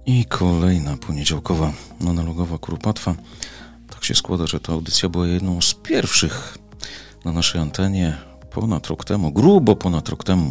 I kolejna poniedziałkowa analogowa Kuropatwa. Tak się składa, że ta audycja była jedną z pierwszych na naszej antenie ponad rok temu, grubo ponad rok temu.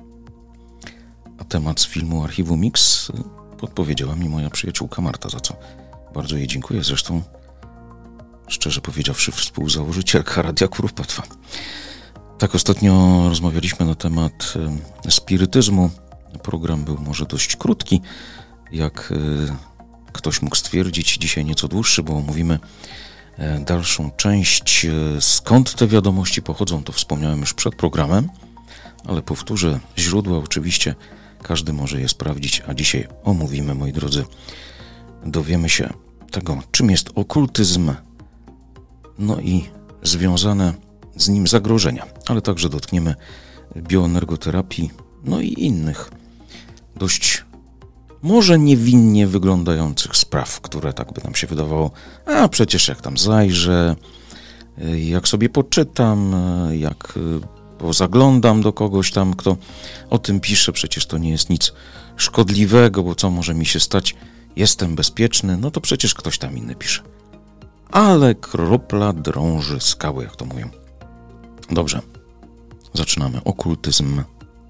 A temat z filmu Archiwum Mix podpowiedziała mi moja przyjaciółka Marta, za co bardzo jej dziękuję. Zresztą, szczerze powiedziawszy, współzałożycielka Radia Kuropatwa. Tak, ostatnio rozmawialiśmy na temat spirytyzmu. Program był może dość krótki, jak ktoś mógł stwierdzić. Dzisiaj nieco dłuższy, bo omówimy dalszą część. Skąd te wiadomości pochodzą, to wspomniałem już przed programem, ale powtórzę, źródła oczywiście każdy może je sprawdzić, a dzisiaj omówimy, moi drodzy, dowiemy się tego, czym jest okultyzm, no i związane z nim zagrożenia, ale także dotkniemy bioenergoterapii, no i innych dość może niewinnie wyglądających spraw, które tak by nam się wydawało, a przecież jak tam zajrzę, jak sobie poczytam, jak zaglądam do kogoś tam, kto o tym pisze, przecież to nie jest nic szkodliwego, bo co może mi się stać, jestem bezpieczny, no to przecież ktoś tam inny pisze. Ale kropla drąży skały, jak to mówią. Dobrze, zaczynamy. Okultyzm.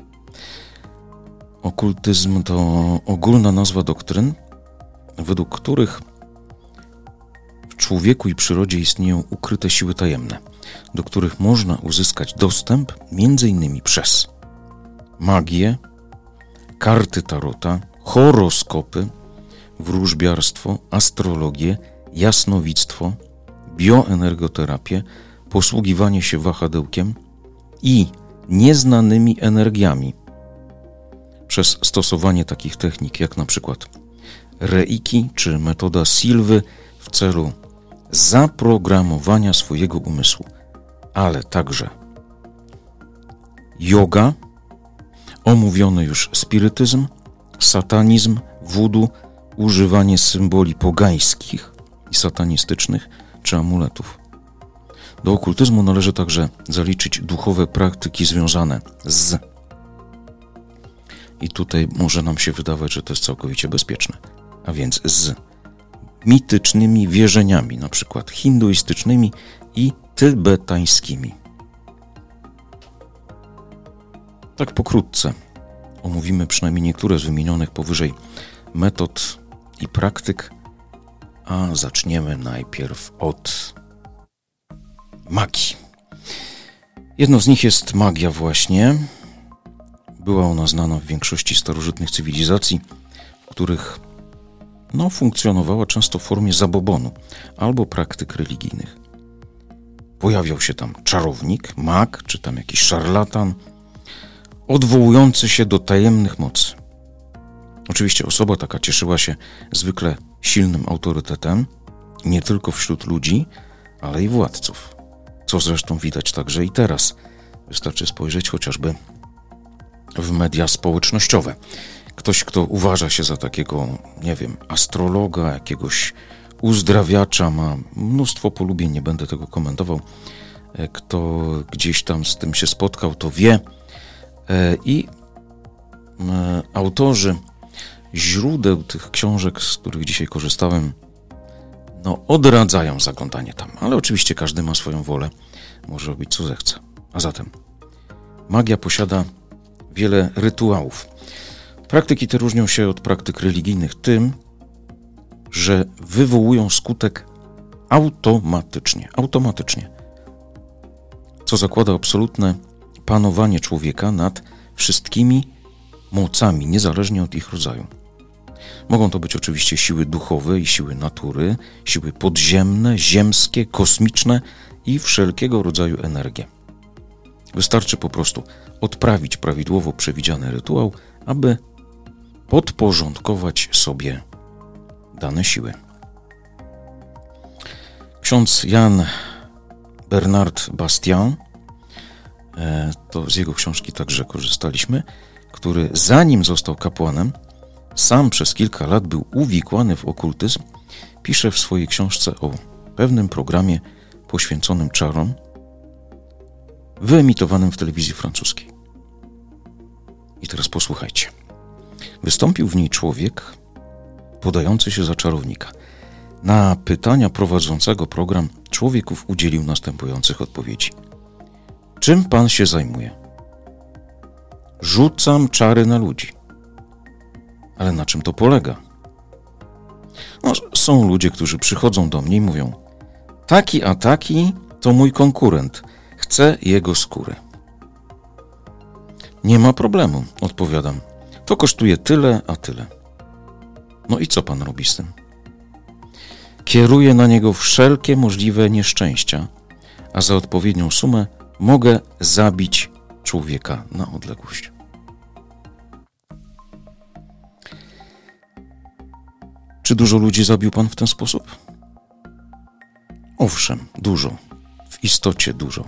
Okultyzm to ogólna nazwa doktryn, według których w człowieku i przyrodzie istnieją ukryte siły tajemne, do których można uzyskać dostęp m.in. przez magię, karty tarota, horoskopy, wróżbiarstwo, astrologię, jasnowictwo, bioenergoterapię, posługiwanie się wahadełkiem i nieznanymi energiami przez stosowanie takich technik jak na przykład reiki czy metoda Silwy w celu zaprogramowania swojego umysłu, ale także yoga, omówiony już spirytyzm, satanizm, voodoo, używanie symboli pogańskich i satanistycznych czy amuletów. Do okultyzmu należy także zaliczyć duchowe praktyki związane z, i tutaj może nam się wydawać, że to jest całkowicie bezpieczne, a więc z mitycznymi wierzeniami, na przykład hinduistycznymi i tybetańskimi. Tak pokrótce omówimy przynajmniej niektóre z wymienionych powyżej metod i praktyk, a zaczniemy najpierw od magii. Jedną z nich jest magia właśnie. Była ona znana w większości starożytnych cywilizacji, w których funkcjonowała często w formie zabobonu albo praktyk religijnych. Pojawiał się tam czarownik, mag, czy tam jakiś szarlatan, odwołujący się do tajemnych mocy. Oczywiście osoba taka cieszyła się zwykle silnym autorytetem, nie tylko wśród ludzi, ale i władców. Co zresztą widać także i teraz. Wystarczy spojrzeć chociażby w media społecznościowe. Ktoś, kto uważa się za takiego, nie wiem, astrologa, jakiegoś uzdrawiacza, ma mnóstwo polubień, nie będę tego komentował. Kto gdzieś tam z tym się spotkał, to wie. I autorzy źródeł tych książek, z których dzisiaj korzystałem, odradzają zaglądanie tam. Ale oczywiście każdy ma swoją wolę, może robić co zechce. A zatem magia posiada wiele rytuałów. Praktyki te różnią się od praktyk religijnych tym, że wywołują skutek automatycznie, co zakłada absolutne panowanie człowieka nad wszystkimi mocami, niezależnie od ich rodzaju. Mogą to być oczywiście siły duchowe i siły natury, siły podziemne, ziemskie, kosmiczne i wszelkiego rodzaju energie. Wystarczy po prostu odprawić prawidłowo przewidziany rytuał, aby podporządkować sobie dane siły. Ksiądz Jan Bernard Bastian, to z jego książki także korzystaliśmy, który zanim został kapłanem, sam przez kilka lat był uwikłany w okultyzm, pisze w swojej książce o pewnym programie poświęconym czarom, wyemitowanym w telewizji francuskiej. I teraz posłuchajcie. Wystąpił w niej człowiek podający się za czarownika. Na pytania prowadzącego program człowieków udzielił następujących odpowiedzi. Czym pan się zajmuje? Rzucam czary na ludzi. Ale na czym to polega? No, są ludzie, którzy przychodzą do mnie i mówią: taki a taki to mój konkurent. Chcę jego skórę. Nie ma problemu, odpowiadam. To kosztuje tyle, a tyle. No i co pan robi z tym? Kieruję na niego wszelkie możliwe nieszczęścia, a za odpowiednią sumę mogę zabić człowieka na odległość. Czy dużo ludzi zabił pan w ten sposób? Owszem, dużo. W istocie dużo.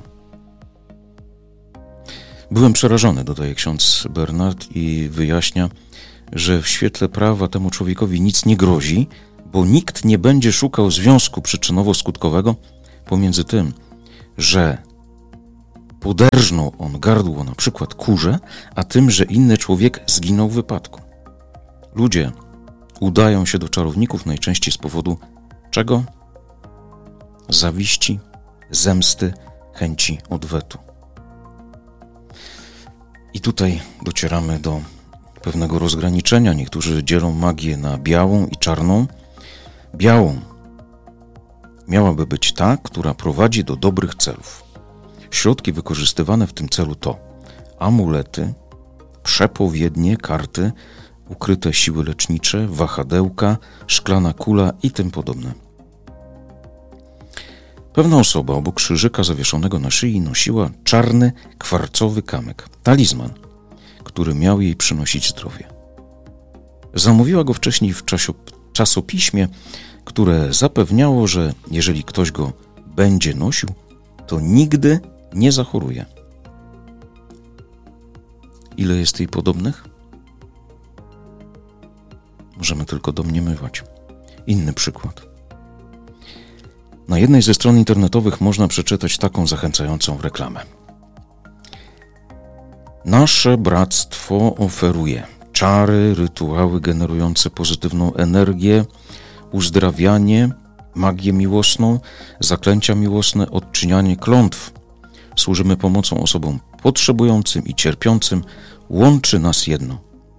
Byłem przerażony, dodaje ksiądz Bernard i wyjaśnia, że w świetle prawa temu człowiekowi nic nie grozi, bo nikt nie będzie szukał związku przyczynowo-skutkowego pomiędzy tym, że poderżnął on gardło na przykład kurze, a tym, że inny człowiek zginął w wypadku. Ludzie udają się do czarowników najczęściej z powodu czego? Zawiści, zemsty, chęci odwetu. I tutaj docieramy do pewnego rozgraniczenia. Niektórzy dzielą magię na białą i czarną. Białą miałaby być ta, która prowadzi do dobrych celów. Środki wykorzystywane w tym celu to amulety, przepowiednie, karty, ukryte siły lecznicze, wahadełka, szklana kula i tym podobne. Pewna osoba obok krzyżyka zawieszonego na szyi nosiła czarny, kwarcowy kamyk, talizman, który miał jej przynosić zdrowie. Zamówiła go wcześniej w czasopiśmie, które zapewniało, że jeżeli ktoś go będzie nosił, to nigdy nie zachoruje. Ile jest jej podobnych? Możemy tylko domniemywać. Inny przykład. Na jednej ze stron internetowych można przeczytać taką zachęcającą reklamę. Nasze bractwo oferuje czary, rytuały generujące pozytywną energię, uzdrawianie, magię miłosną, zaklęcia miłosne, odczynianie klątw. Służymy pomocą osobom potrzebującym i cierpiącym. Łączy nas jedno.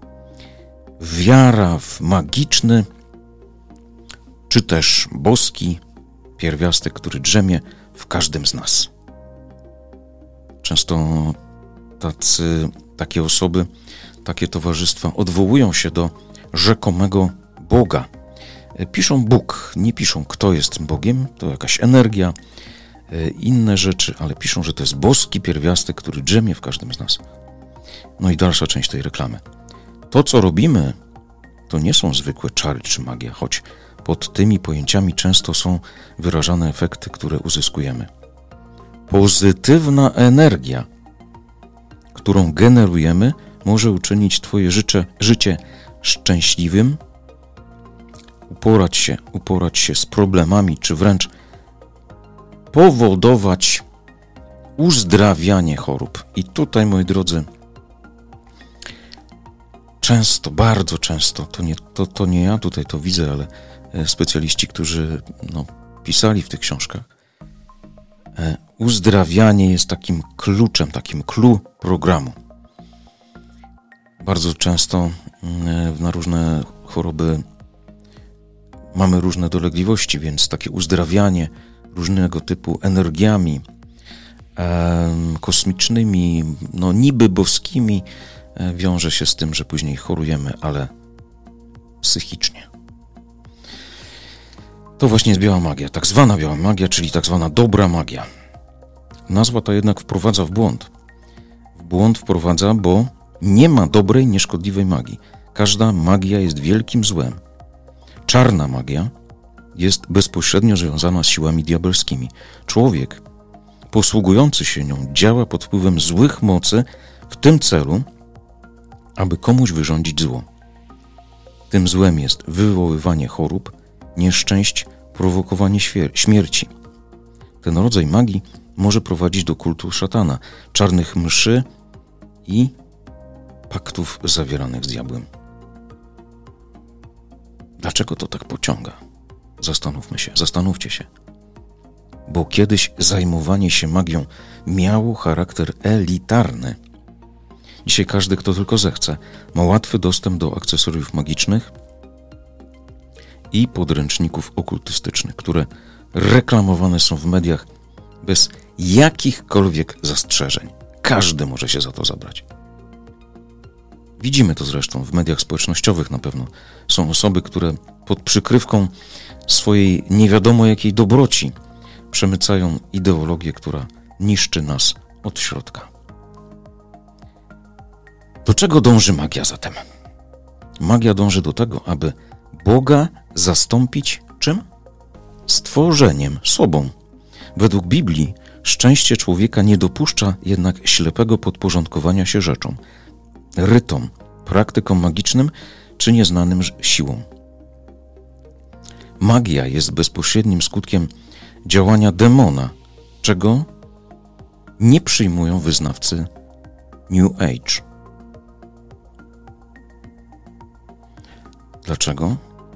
Wiara w magiczny, czy też boski pierwiastek, który drzemie w każdym z nas. Często takie osoby, takie towarzystwa odwołują się do rzekomego Boga. Piszą Bóg, nie piszą, kto jest Bogiem, to jakaś energia, inne rzeczy, ale piszą, że to jest boski pierwiastek, który drzemie w każdym z nas. No i dalsza część tej reklamy. To, co robimy, to nie są zwykłe czary czy magia, choć pod tymi pojęciami często są wyrażane efekty, które uzyskujemy. Pozytywna energia, którą generujemy, może uczynić Twoje życie szczęśliwym, uporać się z problemami, czy wręcz powodować uzdrawianie chorób. I tutaj, moi drodzy, często, bardzo często, to nie ja tutaj to widzę, ale specjaliści, którzy pisali w tych książkach, uzdrawianie jest takim kluczem, takim clue programu. Bardzo często na różne choroby mamy różne dolegliwości, więc takie uzdrawianie różnego typu energiami kosmicznymi, niby boskimi, wiąże się z tym, że później chorujemy, ale psychicznie. To właśnie jest biała magia, tak zwana biała magia, czyli tak zwana dobra magia. Nazwa ta jednak wprowadza w błąd. W błąd wprowadza, bo nie ma dobrej, nieszkodliwej magii. Każda magia jest wielkim złem. Czarna magia jest bezpośrednio związana z siłami diabelskimi. Człowiek posługujący się nią działa pod wpływem złych mocy w tym celu, aby komuś wyrządzić zło. Tym złem jest wywoływanie chorób, nieszczęść, prowokowanie śmierci. Ten rodzaj magii może prowadzić do kultu szatana, czarnych mszy i paktów zawieranych z diabłem. Dlaczego to tak pociąga? Zastanówcie się. Bo kiedyś zajmowanie się magią miało charakter elitarny. Dzisiaj każdy, kto tylko zechce, ma łatwy dostęp do akcesoriów magicznych i podręczników okultystycznych, które reklamowane są w mediach bez jakichkolwiek zastrzeżeń. Każdy może się za to zabrać. Widzimy to zresztą w mediach społecznościowych na pewno. Są osoby, które pod przykrywką swojej nie wiadomo jakiej dobroci przemycają ideologię, która niszczy nas od środka. Do czego dąży magia zatem? Magia dąży do tego, aby Boga zastąpić czym? Stworzeniem, sobą. Według Biblii szczęście człowieka nie dopuszcza jednak ślepego podporządkowania się rzeczom, rytom, praktykom magicznym czy nieznanym siłom. Magia jest bezpośrednim skutkiem działania demona, czego nie przyjmują wyznawcy New Age. Dlaczego?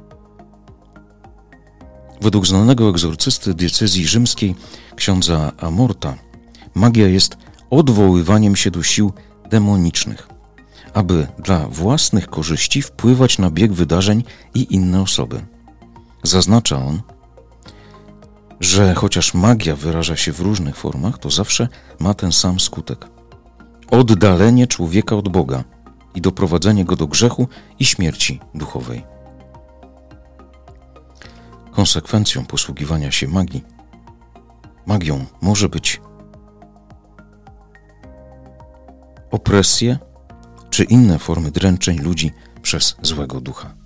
Według znanego egzorcysty diecezji rzymskiej księdza Amorta, magia jest odwoływaniem się do sił demonicznych, aby dla własnych korzyści wpływać na bieg wydarzeń i inne osoby. Zaznacza on, że chociaż magia wyraża się w różnych formach, to zawsze ma ten sam skutek. Oddalenie człowieka od Boga i doprowadzenie go do grzechu i śmierci duchowej. Konsekwencją posługiwania się magią może być opresje czy inne formy dręczeń ludzi przez złego ducha.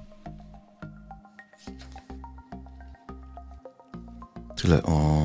Tyle o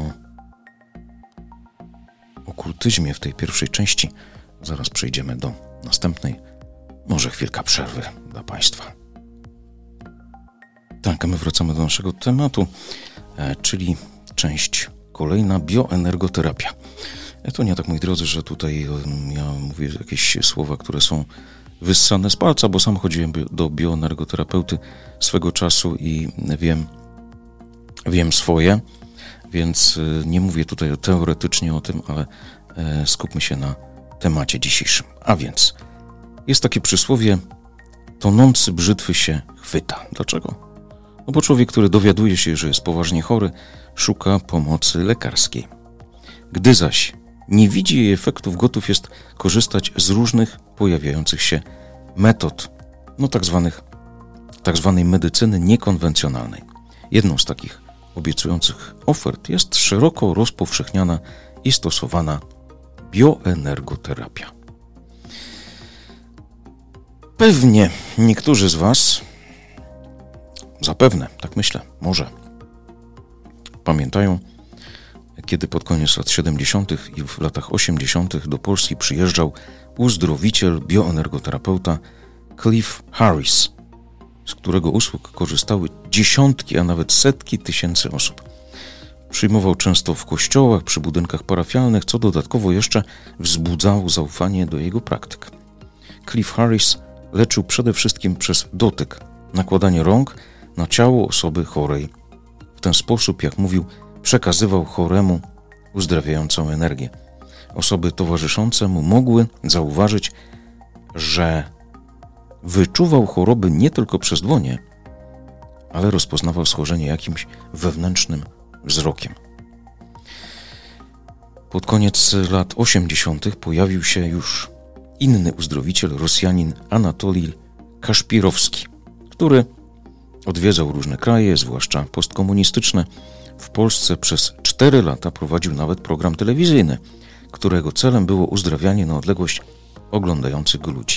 okultyzmie w tej pierwszej części. Zaraz przejdziemy do następnej. Może chwilka przerwy dla Państwa. Tak, a my wracamy do naszego tematu, czyli część kolejna, bioenergoterapia. To nie tak, moi drodzy, że tutaj ja mówię jakieś słowa, które są wyssane z palca, bo sam chodziłem do bioenergoterapeuty swego czasu i wiem swoje, więc nie mówię tutaj teoretycznie o tym, ale skupmy się na temacie dzisiejszym. A więc jest takie przysłowie: tonący brzytwy się chwyta. Dlaczego? No bo człowiek, który dowiaduje się, że jest poważnie chory, szuka pomocy lekarskiej. Gdy zaś nie widzi jej efektów, gotów jest korzystać z różnych pojawiających się metod, tak zwanej medycyny niekonwencjonalnej. Jedną z takich obiecujących ofert jest szeroko rozpowszechniana i stosowana bioenergoterapia. Pewnie niektórzy z Was, zapewne, tak myślę, może pamiętają, kiedy pod koniec lat 70. i w latach 80. do Polski przyjeżdżał uzdrowiciel, bioenergoterapeuta Cliff Harris, z którego usług korzystały dziesiątki, a nawet setki tysięcy osób. Przyjmował często w kościołach, przy budynkach parafialnych, co dodatkowo jeszcze wzbudzało zaufanie do jego praktyk. Cliff Harris leczył przede wszystkim przez dotyk, nakładanie rąk na ciało osoby chorej. W ten sposób, jak mówił, przekazywał choremu uzdrawiającą energię. Osoby towarzyszące mu mogły zauważyć, że wyczuwał choroby nie tylko przez dłonie, ale rozpoznawał schorzenie jakimś wewnętrznym wzrokiem. Pod koniec lat 80. pojawił się już inny uzdrowiciel, Rosjanin Anatolij Kaszpirowski, który odwiedzał różne kraje, zwłaszcza postkomunistyczne. W Polsce przez 4 lata prowadził nawet program telewizyjny, którego celem było uzdrawianie na odległość oglądających go ludzi.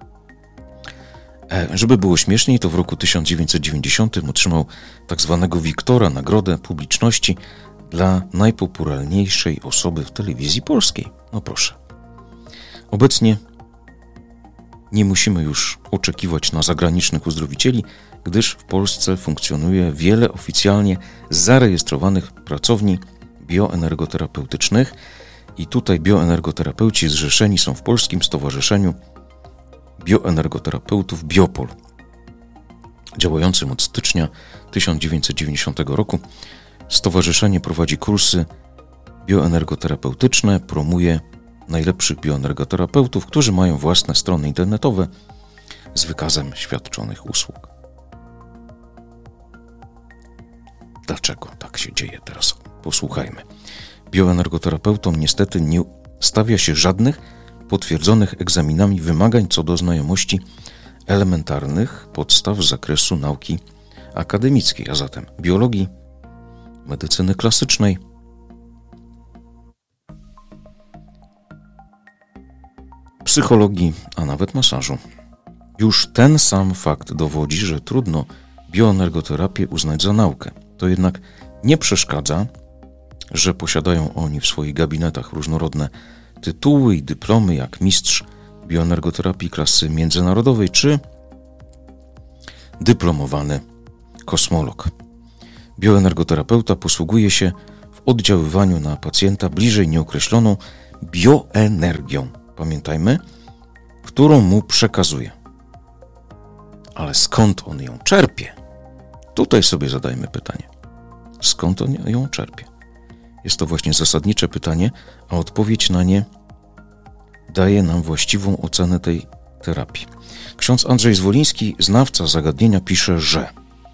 Żeby było śmieszniej, to w roku 1990 otrzymał tak zwanego Wiktora, nagrodę publiczności dla najpopularniejszej osoby w telewizji polskiej. No proszę. Obecnie nie musimy już oczekiwać na zagranicznych uzdrowicieli, gdyż w Polsce funkcjonuje wiele oficjalnie zarejestrowanych pracowni bioenergoterapeutycznych i tutaj bioenergoterapeuci zrzeszeni są w Polskim Stowarzyszeniu Bioenergoterapeutów Biopol. działającym od stycznia 1990 roku. Stowarzyszenie prowadzi kursy bioenergoterapeutyczne, promuje najlepszych bioenergoterapeutów, którzy mają własne strony internetowe z wykazem świadczonych usług. Dlaczego tak się dzieje teraz? Posłuchajmy. Bioenergoterapeutom niestety nie stawia się żadnych potwierdzonych egzaminami wymagań co do znajomości elementarnych podstaw z zakresu nauki akademickiej, a zatem biologii, medycyny klasycznej, psychologii, a nawet masażu. Już ten sam fakt dowodzi, że trudno bioenergoterapię uznać za naukę. To jednak nie przeszkadza, że posiadają oni w swoich gabinetach różnorodne tytuły i dyplomy jak mistrz bioenergoterapii klasy międzynarodowej czy dyplomowany kosmolog. Bioenergoterapeuta posługuje się w oddziaływaniu na pacjenta bliżej nieokreśloną bioenergią. Pamiętajmy, którą mu przekazuje. Ale skąd on ją czerpie? Tutaj sobie zadajmy pytanie. Skąd on ją czerpie? Jest to właśnie zasadnicze pytanie, a odpowiedź na nie daje nam właściwą ocenę tej terapii. Ksiądz Andrzej Zwoliński, znawca zagadnienia, pisze, że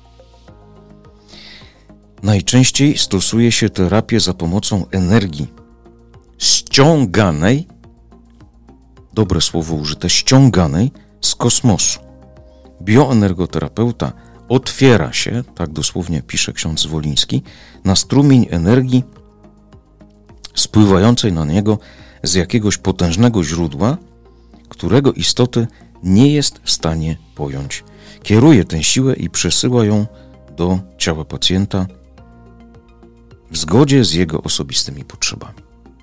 najczęściej stosuje się terapię za pomocą energii ściąganej, dobre słowo użyte, ściąganej z kosmosu. Bioenergoterapeuta otwiera się, tak dosłownie pisze ksiądz Zwoliński, na strumień energii spływającej na niego z jakiegoś potężnego źródła, którego istoty nie jest w stanie pojąć. Kieruje tę siłę i przesyła ją do ciała pacjenta w zgodzie z jego osobistymi potrzebami.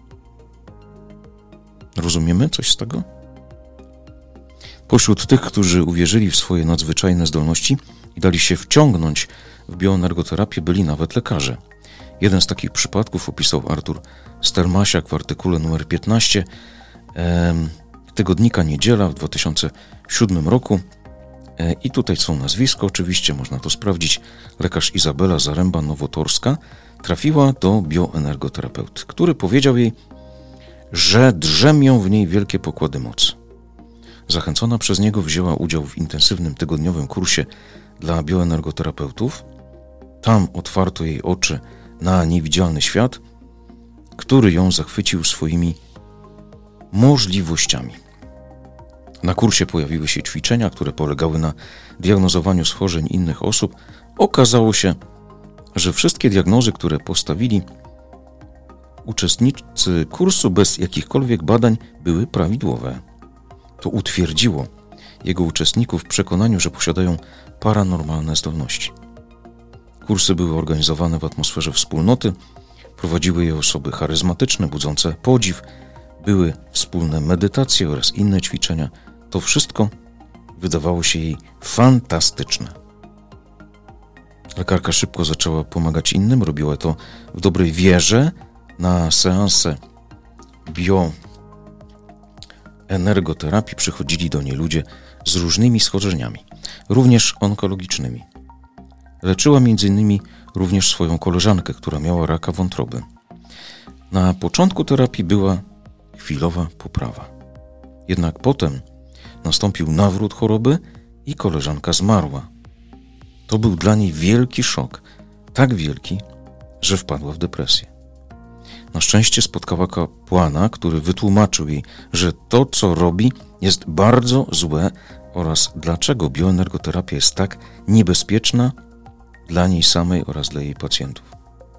Rozumiemy coś z tego? Pośród tych, którzy uwierzyli w swoje nadzwyczajne zdolności i dali się wciągnąć w bioenergoterapię, byli nawet lekarze. Jeden z takich przypadków opisał Artur Stermasiak w artykule numer 15 tygodnika Niedziela w 2007 roku. I tutaj są nazwiska, oczywiście można to sprawdzić. Lekarz Izabela Zaręba-Nowotorska trafiła do bioenergoterapeuty, który powiedział jej, że drzemią w niej wielkie pokłady mocy. Zachęcona przez niego wzięła udział w intensywnym tygodniowym kursie dla bioenergoterapeutów. Tam otwarto jej oczy na niewidzialny świat, który ją zachwycił swoimi możliwościami. Na kursie pojawiły się ćwiczenia, które polegały na diagnozowaniu schorzeń innych osób. Okazało się, że wszystkie diagnozy, które postawili uczestnicy kursu bez jakichkolwiek badań, były prawidłowe. To utwierdziło jego uczestników w przekonaniu, że posiadają paranormalne zdolności. Kursy były organizowane w atmosferze wspólnoty, prowadziły je osoby charyzmatyczne, budzące podziw, były wspólne medytacje oraz inne ćwiczenia. To wszystko wydawało się jej fantastyczne. Lekarka szybko zaczęła pomagać innym, robiła to w dobrej wierze. Na seanse bioenergoterapii przychodzili do niej ludzie z różnymi schorzeniami, również onkologicznymi. Leczyła m.in. również swoją koleżankę, która miała raka wątroby. Na początku terapii była chwilowa poprawa. Jednak potem nastąpił nawrót choroby i koleżanka zmarła. To był dla niej wielki szok, tak wielki, że wpadła w depresję. Na szczęście spotkała kapłana, który wytłumaczył jej, że to, co robi, jest bardzo złe oraz dlaczego bioenergoterapia jest tak niebezpieczna dla niej samej oraz dla jej pacjentów.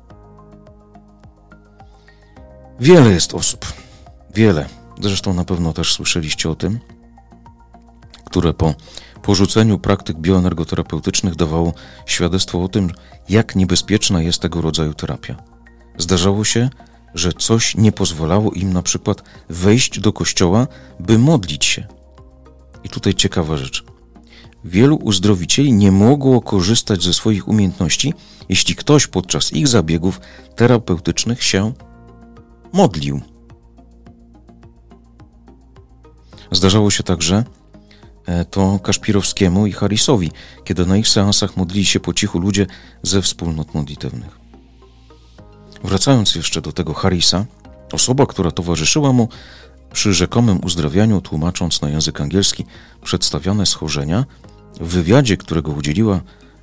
Wiele jest osób, zresztą na pewno też słyszeliście o tym, które po porzuceniu praktyk bioenergoterapeutycznych dawało świadectwo o tym, jak niebezpieczna jest tego rodzaju terapia. Zdarzało się, że coś nie pozwalało im na przykład wejść do kościoła, by modlić się. I tutaj ciekawa rzecz. Wielu uzdrowicieli nie mogło korzystać ze swoich umiejętności, jeśli ktoś podczas ich zabiegów terapeutycznych się modlił. Zdarzało się także, to Kaszpirowskiemu i Harrisowi, kiedy na ich seansach modlili się po cichu ludzie ze wspólnot modlitewnych. Wracając jeszcze do tego Harrisa, osoba, która towarzyszyła mu przy rzekomym uzdrawianiu, tłumacząc na język angielski przedstawiane schorzenia, w wywiadzie, którego udzieliła,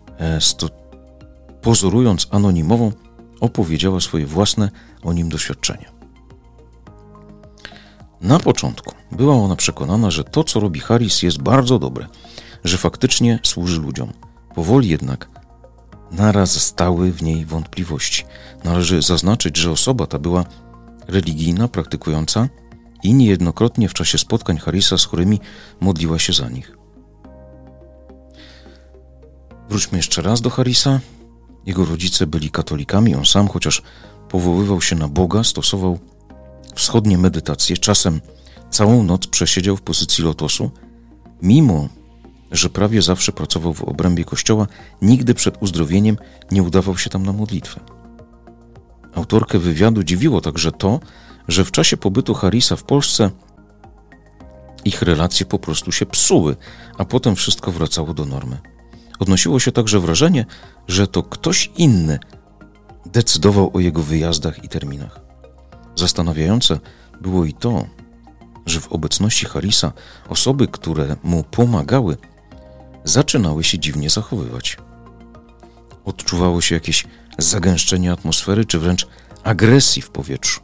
pozorując anonimową, opowiedziała swoje własne o nim doświadczenia. Na początku była ona przekonana, że to, co robi Harris, jest bardzo dobre, że faktycznie służy ludziom. Powoli jednak naraz stały w niej wątpliwości. Należy zaznaczyć, że osoba ta była religijna, praktykująca i niejednokrotnie w czasie spotkań Harrisa z chorymi modliła się za nich. Wróćmy jeszcze raz do Harrisa. Jego rodzice byli katolikami, on sam, chociaż powoływał się na Boga, stosował wschodnie medytacje, czasem całą noc przesiedział w pozycji lotosu, mimo że prawie zawsze pracował w obrębie kościoła, nigdy przed uzdrowieniem nie udawał się tam na modlitwę. Autorkę wywiadu dziwiło także to, że w czasie pobytu Harrisa w Polsce ich relacje po prostu się psuły, a potem wszystko wracało do normy. Odnosiło się także wrażenie, że to ktoś inny decydował o jego wyjazdach i terminach. Zastanawiające było i to, że w obecności Harrisa osoby, które mu pomagały, zaczynały się dziwnie zachowywać. Odczuwało się jakieś zagęszczenie atmosfery, czy wręcz agresji w powietrzu.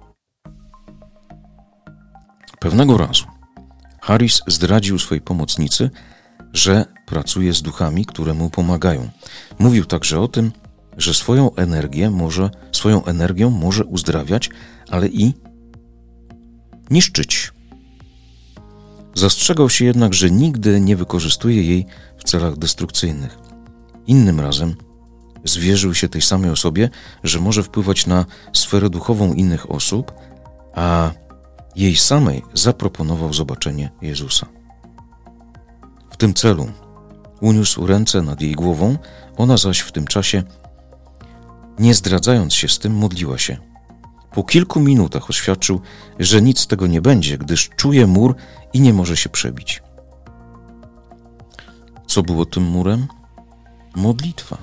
Pewnego razu Harris zdradził swojej pomocnicy, że pracuje z duchami, które mu pomagają. Mówił także o tym, że swoją energią może uzdrawiać, ale i niszczyć. Zastrzegał się jednak, że nigdy nie wykorzystuje jej w celach destrukcyjnych. Innym razem zwierzył się tej samej osobie, że może wpływać na sferę duchową innych osób, a jej samej zaproponował zobaczenie Jezusa. W tym celu uniósł ręce nad jej głową, ona zaś w tym czasie, nie zdradzając się z tym, modliła się. Po kilku minutach oświadczył, że nic z tego nie będzie, gdyż czuje mur i nie może się przebić. Co było tym murem? Modlitwa.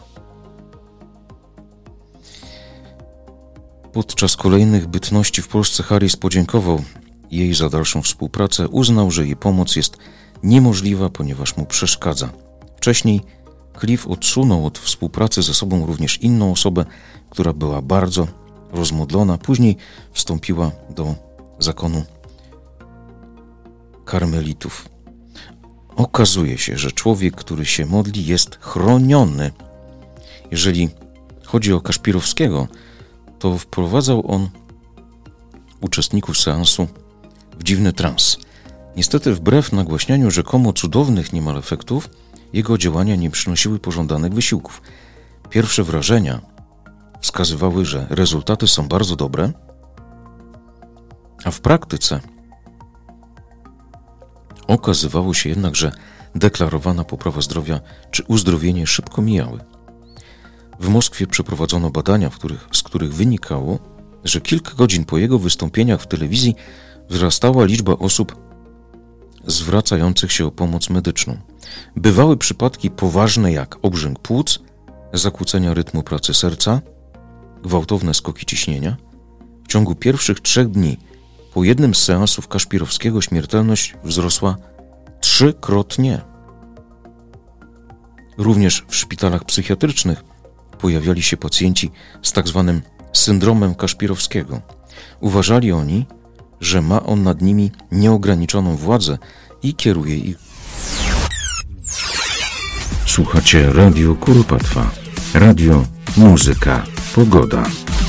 Podczas kolejnych bytności w Polsce Harris podziękował jej za dalszą współpracę, uznał, że jej pomoc jest niemożliwa, ponieważ mu przeszkadza. Wcześniej Cliff odsunął od współpracy ze sobą również inną osobę, która była bardzo rozmodlona. Później wstąpiła do zakonu karmelitów. Okazuje się, że człowiek, który się modli, jest chroniony. Jeżeli chodzi o Kaszpirowskiego, to wprowadzał on uczestników seansu w dziwny trans. Niestety, wbrew nagłaśnianiu rzekomo cudownych niemal efektów, jego działania nie przynosiły pożądanych wysiłków. Pierwsze wrażenia wskazywały, że rezultaty są bardzo dobre, a w praktyce okazywało się jednak, że deklarowana poprawa zdrowia czy uzdrowienie szybko mijały. W Moskwie przeprowadzono badania, z których wynikało, że kilka godzin po jego wystąpieniach w telewizji wzrastała liczba osób zwracających się o pomoc medyczną. Bywały przypadki poważne jak obrzęk płuc, zakłócenia rytmu pracy serca, gwałtowne skoki ciśnienia. W ciągu pierwszych 3 dni po jednym z seansów Kaszpirowskiego śmiertelność wzrosła 3-krotnie. Również w szpitalach psychiatrycznych pojawiali się pacjenci z tzw. syndromem Kaszpirowskiego. Uważali oni, że ma on nad nimi nieograniczoną władzę i kieruje ich. Słuchacie Radio Kuropatwa. Radio, muzyka, pogoda.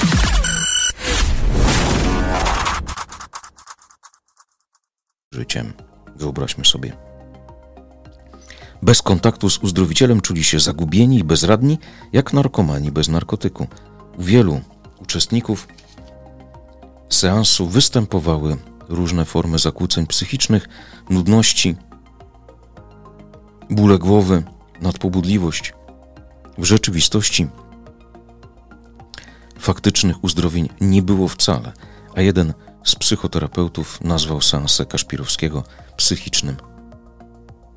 Życiem, wyobraźmy sobie. Bez kontaktu z uzdrowicielem czuli się zagubieni i bezradni, jak narkomani bez narkotyku. U wielu uczestników seansu występowały różne formy zakłóceń psychicznych, nudności, bóle głowy, nadpobudliwość. W rzeczywistości faktycznych uzdrowień nie było wcale, a jeden z psychoterapeutów nazwał seansę Kaszpirowskiego psychicznym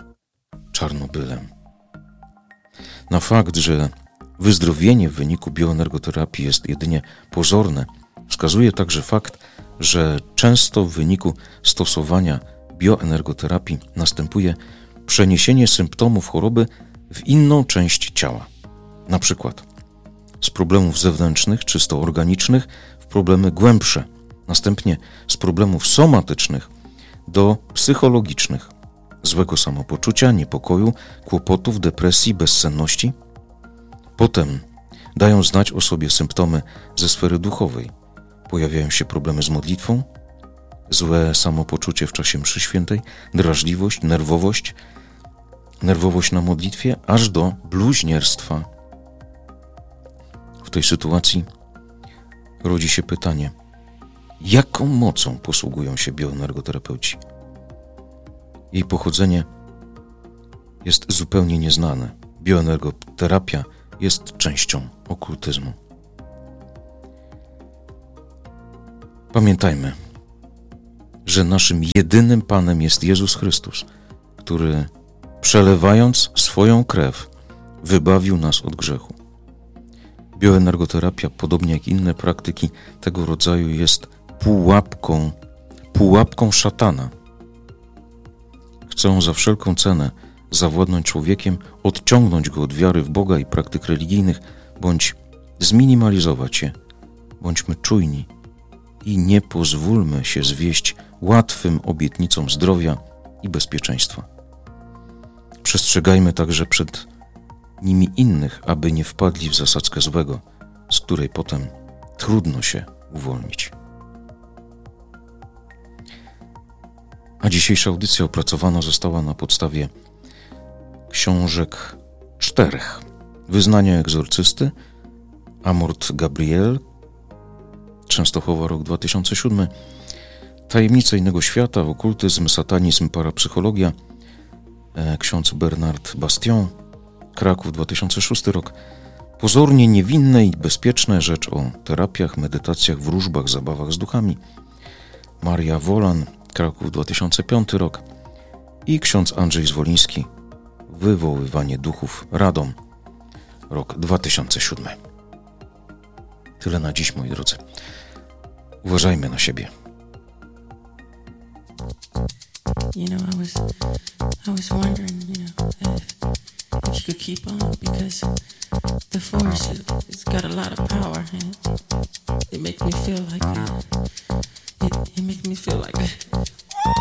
Czarnobylem. Na fakt, że wyzdrowienie w wyniku bioenergoterapii jest jedynie pozorne, wskazuje także fakt, że często w wyniku stosowania bioenergoterapii następuje przeniesienie symptomów choroby w inną część ciała. Na przykład z problemów zewnętrznych, czysto organicznych, w problemy głębsze, następnie z problemów somatycznych do psychologicznych, złego samopoczucia, niepokoju, kłopotów, depresji, bezsenności. Potem dają znać o sobie symptomy ze sfery duchowej. Pojawiają się problemy z modlitwą, złe samopoczucie w czasie mszy świętej, drażliwość, nerwowość na modlitwie, aż do bluźnierstwa. W tej sytuacji rodzi się pytanie, jaką mocą posługują się bioenergoterapeuci? Jej pochodzenie jest zupełnie nieznane. Bioenergoterapia jest częścią okultyzmu. Pamiętajmy, że naszym jedynym Panem jest Jezus Chrystus, który przelewając swoją krew wybawił nas od grzechu. Bioenergoterapia, podobnie jak inne praktyki tego rodzaju, jest pułapką szatana. Chcą za wszelką cenę zawładnąć człowiekiem, odciągnąć go od wiary w Boga i praktyk religijnych, bądź zminimalizować je. Bądźmy czujni i nie pozwólmy się zwieść łatwym obietnicom zdrowia i bezpieczeństwa. Przestrzegajmy także przed nimi innych, aby nie wpadli w zasadzkę złego, z której potem trudno się uwolnić. A dzisiejsza audycja opracowana została na podstawie książek 4. Wyznania egzorcysty, Amort Gabriel, Częstochowa, rok 2007, Tajemnice innego świata, okultyzm, satanizm, parapsychologia, ksiądz Bernard Bastion, Kraków, 2006 rok, Pozornie niewinne i bezpieczne, rzecz o terapiach, medytacjach, wróżbach, zabawach z duchami, Maria Wolan, Kraków, 2005 rok i ksiądz Andrzej Zwoliński, Wywoływanie duchów, Radom, rok 2007. Tyle na dziś, moi drodzy. Uważajmy na siebie. You know, I was wondering, if you could keep on, because the force, it's got a lot of power, and it makes me feel like